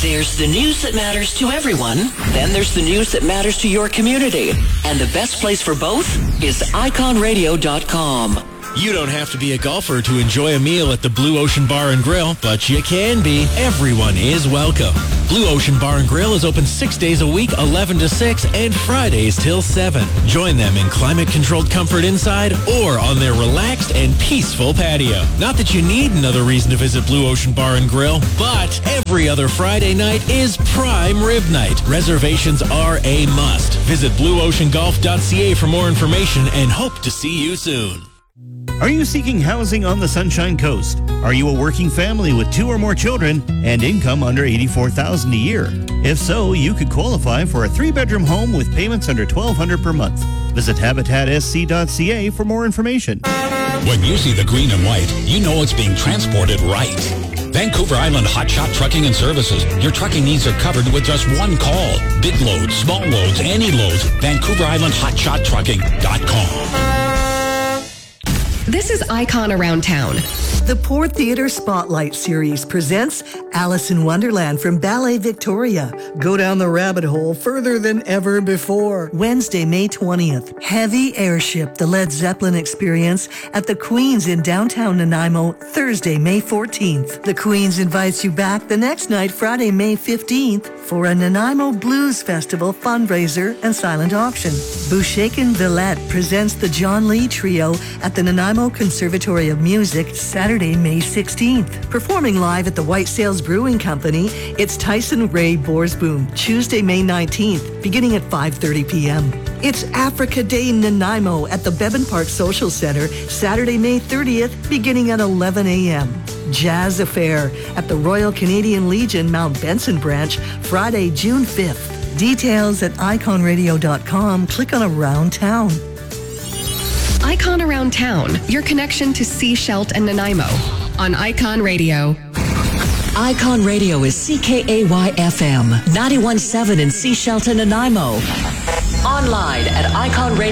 There's the news that matters to everyone. Then there's the news that matters to your community. And the best place for both is iconradio.com. You don't have to be a golfer to enjoy a meal at the Blue Ocean Bar and Grill, but you can be. Everyone is welcome. Blue Ocean Bar and Grill is open 6 days a week, 11 to 6, and Fridays till 7. Join them in climate-controlled comfort inside or on their relaxed and peaceful patio. Not that you need another reason to visit Blue Ocean Bar and Grill, but every other Friday night is Prime Rib Night. Reservations are a must. Visit blueoceangolf.ca for more information and hope to see you soon. Are you seeking housing on the Sunshine Coast? Are you a working family with 2 or more children and income under $84,000 a year? If so, you could qualify for a 3-bedroom home with payments under $1,200 per month. Visit habitatsc.ca for more information. When you see the green and white, you know it's being transported right. Vancouver Island Hotshot Trucking and Services. Your trucking needs are covered with just one call. Big loads, small loads, any loads. VancouverIslandHotshotTrucking.com. This is Icon Around Town. The Port Theatre Spotlight Series presents Alice in Wonderland from Ballet Victoria. Go down the rabbit hole further than ever before. Wednesday, May 20th. Heavy Airship, the Led Zeppelin experience at the Queen's in downtown Nanaimo, Thursday, May 14th. The Queen's invites you back the next night, Friday, May 15th, for a Nanaimo Blues Festival fundraiser and silent auction. Bouchaikin Villette presents the John Lee Trio at the Nanaimo Conservatory of Music, Saturday, May 16th. Performing live at the White Sails Brewing Company, it's Tyson Ray Borsboom, Tuesday, May 19th, beginning at 5:30 p.m. It's Africa Day Nanaimo at the Bevan Park Social Center, Saturday, May 30th, beginning at 11 a.m. Jazz Affair at the Royal Canadian Legion Mount Benson branch, Friday, June 5th. Details at iconradio.com. Click on Around Town. Icon Around Town, your connection to Seashelt and Nanaimo on Icon Radio. Icon Radio is CKAY-FM, 91.7 in Seashelt and Nanaimo. Online at iconradio.com.